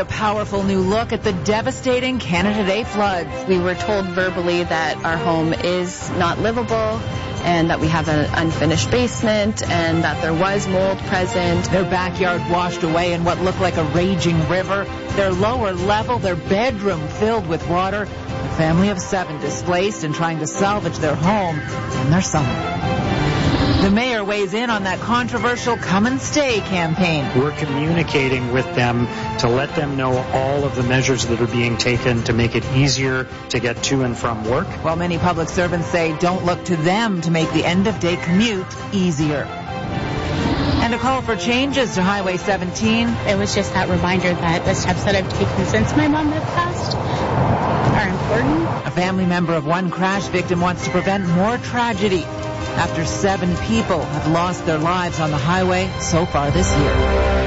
a powerful new look at the devastating Canada Day floods. We were told verbally that our home is not livable and that we have an unfinished basement and that there was mold present. Their backyard washed away in what looked like a raging river. Their lower level, their bedroom filled with water. A family of 7 displaced and trying to salvage their home and their summer. The mayor weighs in on that controversial Come and Stay campaign. We're communicating with them to let them know all of the measures that are being taken to make it easier to get to and from work. While many public servants say don't look to them to make the end-of-day commute easier. And a call for changes to Highway 17. It was just that reminder that the steps that I've taken since my mom had passed are important. A family member of one crash victim wants to prevent more tragedy after 7 people have lost their lives on the highway so far this year.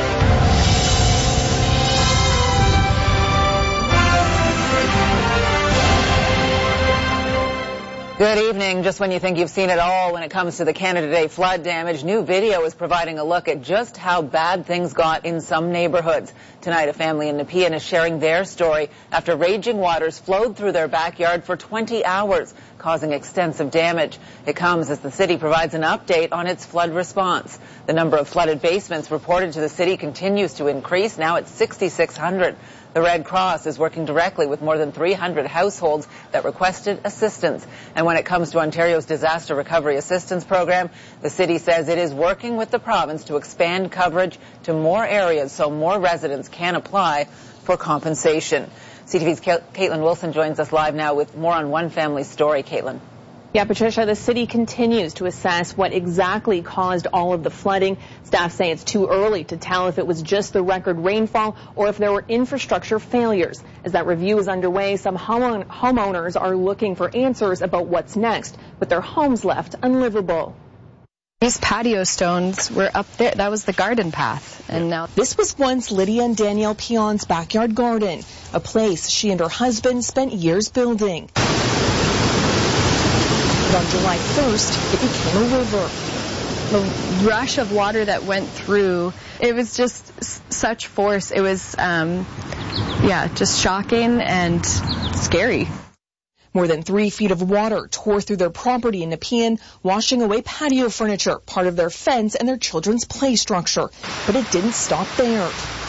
Good evening. Just when you think you've seen it all when it comes to the Canada Day flood damage, new video is providing a look at just how bad things got in some neighborhoods. Tonight, a family in Nepean is sharing their story after raging waters flowed through their backyard for 20 hours, causing extensive damage. It comes as the city provides an update on its flood response. The number of flooded basements reported to the city continues to increase. Now it's 6,600. The Red Cross is working directly with more than 300 households that requested assistance. And when it comes to Ontario's Disaster Recovery Assistance Program, the city says it is working with the province to expand coverage to more areas so more residents can apply for compensation. CTV's Caitlin Wilson joins us live now with more on one family's story. Caitlin. Yeah, Patricia, the city continues to assess what exactly caused all of the flooding. Staff say it's too early to tell if it was just the record rainfall or if there were infrastructure failures. As that review is underway, some homeowners are looking for answers about what's next, with their homes left unlivable. These patio stones were up there. That was the garden path. And now this was once Lydia and Danielle Pion's backyard garden, a place she and her husband spent years building. On July 1st, it became a river. The rush of water that went through, it was just such force. It was, just shocking and scary. More than 3 feet of water tore through their property in Nepean, washing away patio furniture, part of their fence and their children's play structure. But it didn't stop there.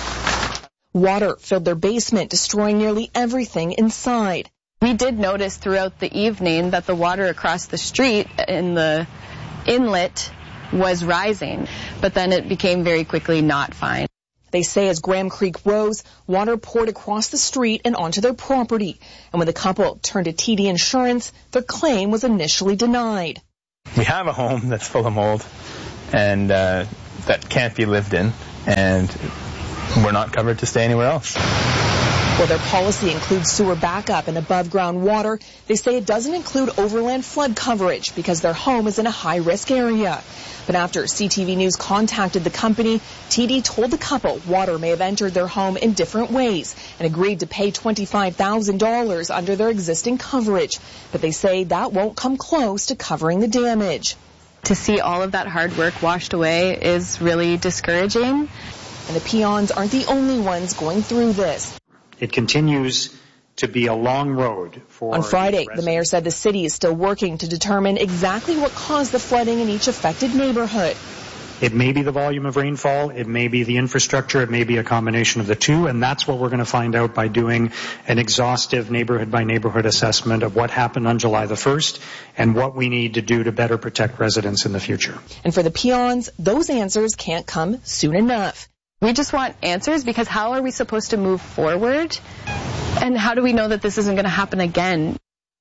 Water filled their basement, destroying nearly everything inside. We did notice throughout the evening that the water across the street in the inlet was rising, but then it became very quickly not fine. They say as Graham Creek rose, water poured across the street and onto their property. And when the couple turned to TD Insurance, their claim was initially denied. We have a home that's full of mold and that can't be lived in, and we're not covered to stay anywhere else. While their policy includes sewer backup and above-ground water, they say it doesn't include overland flood coverage because their home is in a high-risk area. But after CTV News contacted the company, TD told the couple water may have entered their home in different ways and agreed to pay $25,000 under their existing coverage. But they say that won't come close to covering the damage. To see all of that hard work washed away is really discouraging. And the Peons aren't the only ones going through this. It continues to be a long road for... On Friday, the mayor said the city is still working to determine exactly what caused the flooding in each affected neighborhood. It may be the volume of rainfall, it may be the infrastructure, it may be a combination of the two, and that's what we're going to find out by doing an exhaustive neighborhood-by-neighborhood assessment of what happened on July the 1st and what we need to do to better protect residents in the future. And for the Peons, those answers can't come soon enough. We just want answers because how are we supposed to move forward? And how do we know that this isn't going to happen again?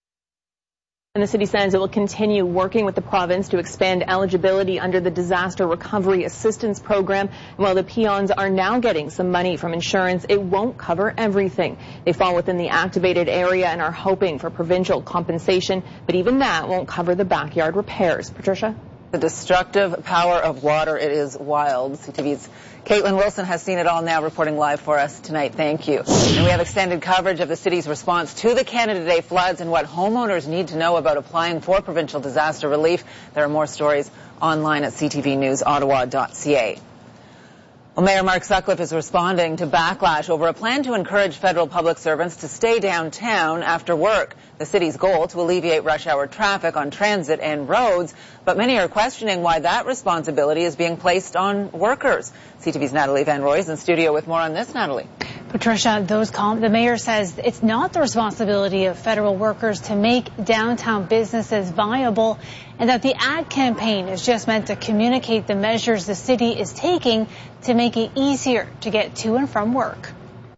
And the city says it will continue working with the province to expand eligibility under the Disaster Recovery Assistance Program. And while the Peons are now getting some money from insurance, it won't cover everything. They fall within the activated area and are hoping for provincial compensation, but even that won't cover the backyard repairs. Patricia? The destructive power of water, it is wild. CTV's Caitlin Wilson has seen it all now, reporting live for us tonight. Thank you. And we have extended coverage of the city's response to the Canada Day floods and what homeowners need to know about applying for provincial disaster relief. There are more stories online at ctvnewsottawa.ca. Well, Mayor Mark Sutcliffe is responding to backlash over a plan to encourage federal public servants to stay downtown after work. The city's goal to alleviate rush hour traffic on transit and roads, but many are questioning why that responsibility is being placed on workers. CTV's Natalie Van Roy is in studio with more on this, Natalie. Patricia, the mayor says it's not the responsibility of federal workers to make downtown businesses viable, and that the ad campaign is just meant to communicate the measures the city is taking to make it easier to get to and from work.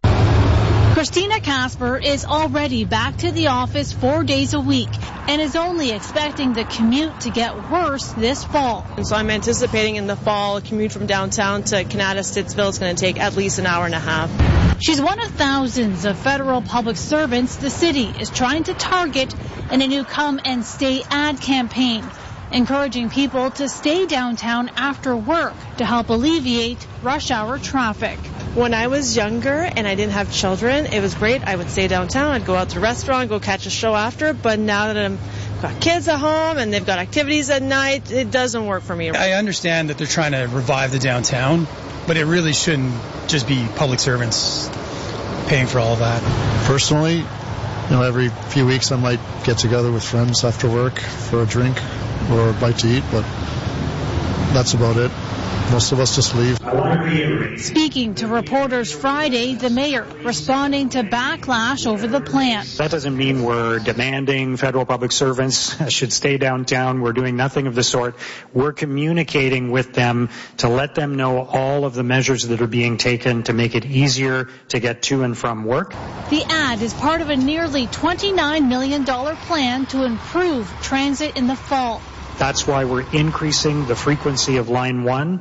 Christina Casper is already back to the office 4 days a week and is only expecting the commute to get worse this fall. And so I'm anticipating in the fall a commute from downtown to Canada Stittsville is going to take at least an hour and a half. She's one of thousands of federal public servants the city is trying to target in a new Come and Stay ad campaign, encouraging people to stay downtown after work to help alleviate rush hour traffic. When I was younger and I didn't have children, it was great. I would stay downtown. I'd go out to a restaurant, go catch a show after. But now that I've got kids at home and they've got activities at night, it doesn't work for me. I understand that they're trying to revive the downtown, but it really shouldn't just be public servants paying for all of that. Personally, every few weeks I might get together with friends after work for a drink or a bite to eat, but that's about it. Most of us just leave. Speaking to reporters Friday, the mayor responding to backlash over the plan. That doesn't mean we're demanding federal public servants should stay downtown. We're doing nothing of the sort. We're communicating with them to let them know all of the measures that are being taken to make it easier to get to and from work. The ad is part of a nearly $29 million plan to improve transit in the fall. That's why we're increasing the frequency of Line 1.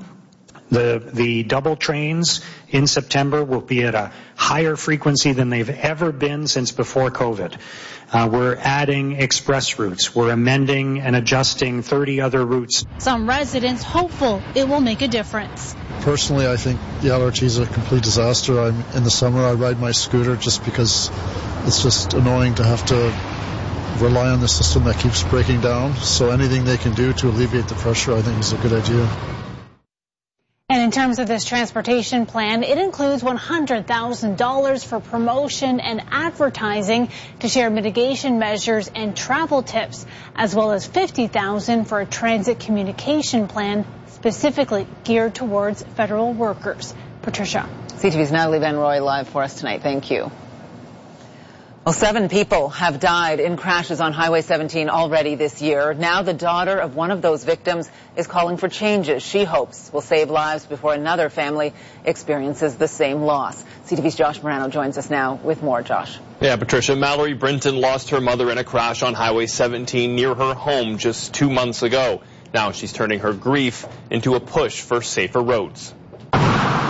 The double trains in September will be at a higher frequency than they've ever been since before COVID. We're adding express routes. We're amending and adjusting 30 other routes. Some residents hopeful it will make a difference. Personally, I think the LRT is a complete disaster. In the summer, I ride my scooter just because it's just annoying to have to rely on the system that keeps breaking down. So anything they can do to alleviate the pressure, I think, is a good idea. And in terms of this transportation plan, it includes $100,000 for promotion and advertising to share mitigation measures and travel tips, as well as $50,000 for a transit communication plan specifically geared towards federal workers. Patricia. CTV's Natalie Van Roy live for us tonight. Thank you. Well, 7 people have died in crashes on Highway 17 already this year. Now the daughter of one of those victims is calling for changes she hopes will save lives before another family experiences the same loss. CTV's Josh Morano joins us now with more. Josh. Yeah, Patricia, Mallory Brinton lost her mother in a crash on Highway 17 near her home just 2 months ago. Now she's turning her grief into a push for safer roads.